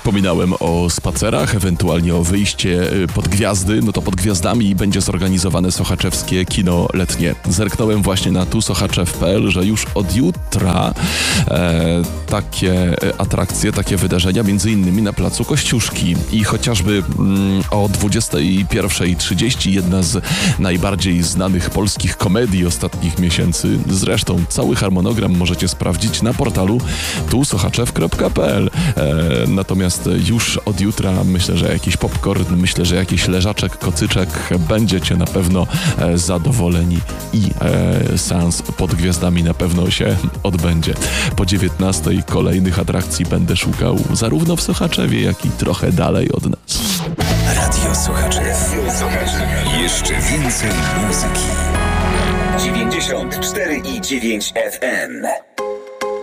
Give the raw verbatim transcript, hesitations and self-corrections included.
wspominałem o spacerach, ewentualnie o wyjście pod gwiazdy, no to pod gwiazdami będzie zorganizowane sochaczewskie kino letnie. Zerknąłem właśnie na tu sochaczew kropka p l, że już od jutra e, takie atrakcje, takie wydarzenia, między innymi na placu Kościuszki. I chociażby mm, o dwudziestej pierwszej trzydzieści jedna z najbardziej znanych polskich komedii ostatnich miesięcy. Zresztą cały harmonogram możecie sprawdzić na portalu tu sochaczew kropka p l. E, natomiast już od jutra myślę, że jakiś popcorn, myślę, że jakiś leżaczek, kocyczek, będziecie na pewno e, zadowoleni i e, seans pod gwiazdami na pewno się odbędzie. Po dziewiętnastej kolejnych atrakcji będę szukał zarówno w Sochaczewie, jak i trochę dalej od nas. Radio Sochaczew. Jeszcze więcej muzyki. dziewięćdziesiąt cztery i dziewięć F M.